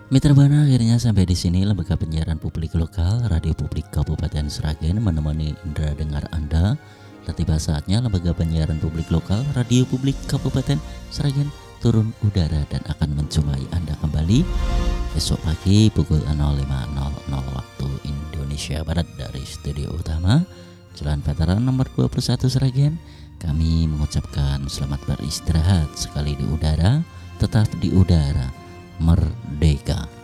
Mitra Buana, akhirnya sampai di sini lembaga penyiaran publik lokal Radio Publik Kabupaten Sragen menemani indera dengar Anda. Dan tiba saatnya lembaga penyiaran publik lokal Radio Publik Kabupaten Sragen turun udara dan akan menjumpai Anda kembali besok pagi pukul 05.00 waktu Indonesia Barat dari studio utama Jalan Veteran nomor 21 Sragen. Kami mengucapkan selamat beristirahat sekali di udara, tetap di udara, merdeka.